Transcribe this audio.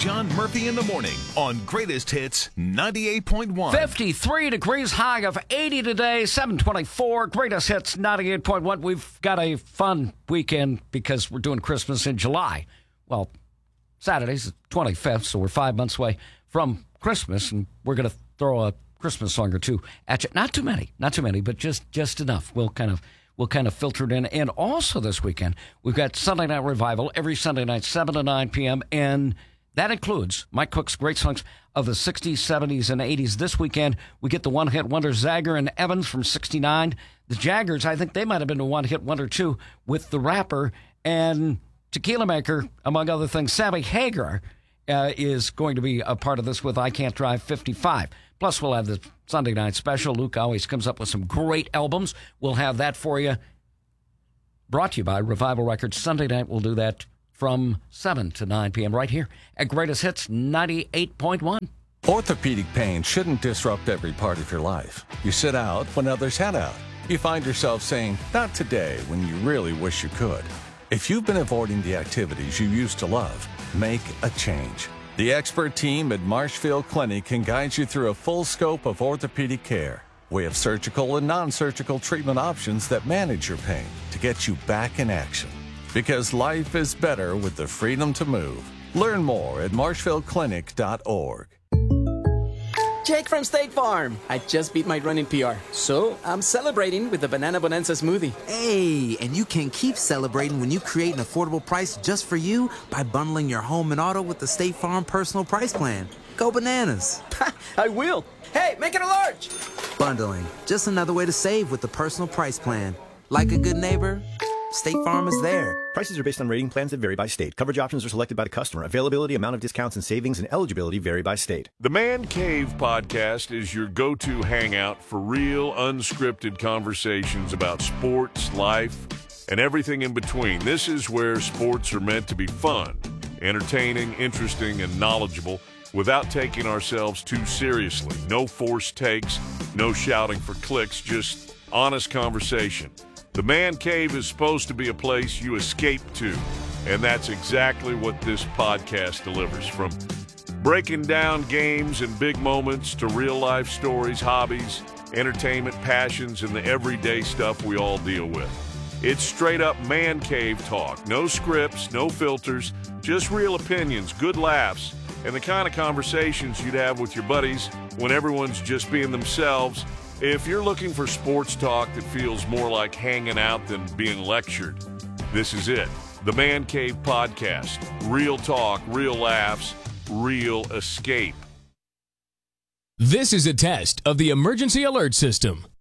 John Murphy in the morning on Greatest Hits 98.1. 53 degrees, high of 80 today, 724. Greatest Hits 98.1. We've got a fun weekend because we're doing Christmas in July. Well, Saturday's the 25th, so we're 5 months away from Christmas, and we're going to throw a Christmas song or two at you. Not too many, but just enough. We'll kind of filter it in. And also this weekend, we've got Sunday Night Revival every Sunday night, 7 to 9 p.m., and that includes Mike Cook's great songs of the 60s, 70s, and 80s. This weekend, we get the one-hit wonder Zager and Evans from 69. The Jaggers, I think they might have been a one-hit wonder, too, with the rapper. And Tequila Maker, among other things, Sammy Hagar is going to be a part of this with I Can't Drive 55. Plus, we'll have the Sunday night special. Luke always comes up with some great albums. We'll have that for you. Brought to you by Revival Records. Sunday night, we'll do that from 7 to 9 p.m. right here at Greatest Hits 98.1. Orthopedic pain shouldn't disrupt every part of your life. You sit out when others head out. You find yourself saying, not today, when you really wish you could. If you've been avoiding the activities you used to love, make a change. The expert team at Marshfield Clinic can guide you through a full scope of orthopedic care. We have surgical and non-surgical treatment options that manage your pain to get you back in action. Because life is better with the freedom to move. Learn more at marshfieldclinic.org. Jake from State Farm. I just beat my running PR, so I'm celebrating with the Banana Bonanza smoothie. Hey, and you can keep celebrating when you create an affordable price just for you by bundling your home and auto with the State Farm Personal Price Plan. Go bananas. I will. Hey, make it a large. Bundling, just another way to save with the Personal Price Plan. Like a good neighbor, State Farm is there. Prices are based on rating plans that vary by state. Coverage options are selected by the customer. Availability, amount of discounts and savings, and eligibility vary by state. The Man Cave podcast is your go-to hangout for real, unscripted conversations about sports, life, and everything in between. This is where sports are meant to be fun, entertaining, interesting, and knowledgeable without taking ourselves too seriously. No forced takes, no shouting for clicks, just honest conversation. The Man Cave is supposed to be a place you escape to, and that's exactly what this podcast delivers. From breaking down games and big moments to real-life stories, hobbies, entertainment, passions, and the everyday stuff we all deal with. It's straight-up Man Cave talk. No scripts, no filters, just real opinions, good laughs, and the kind of conversations you'd have with your buddies when everyone's just being themselves. If you're looking for sports talk that feels more like hanging out than being lectured, this is it. The Man Cave Podcast. Real talk, real laughs, real escape. This is a test of the emergency alert system.